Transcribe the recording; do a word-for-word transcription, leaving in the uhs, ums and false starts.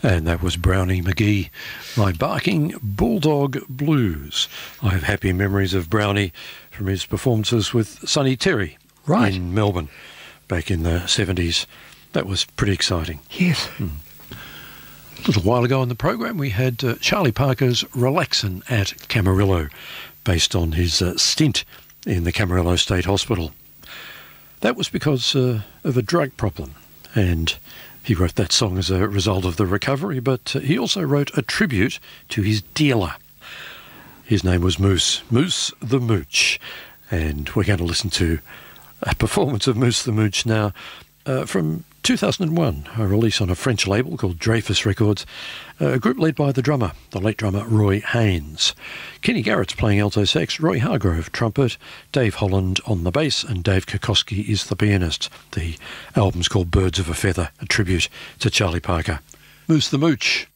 And that was Brownie McGee, My Barking Bulldog Blues. I have happy memories of Brownie from his performances with Sonny Terry Right. in Melbourne back in the seventies. That was pretty exciting. Yes. Mm. A little while ago on the program, we had uh, Charlie Parker's Relaxin' at Camarillo, based on his uh, stint in the Camarillo State Hospital. That was because uh, of a drug problem, and he wrote that song as a result of the recovery, but uh, he also wrote a tribute to his dealer. His name was Moose, Moose the Mooch, and we're going to listen to a performance of Moose the Mooch now uh, from two thousand one, a release on a French label called Dreyfus Records, a group led by the drummer, the late drummer Roy Haynes. Kenny Garrett's playing alto sax, Roy Hargrove trumpet, Dave Holland on the bass, and Dave Kokoski is the pianist. The album's called Birds of a Feather, a tribute to Charlie Parker. Moose the Mooch.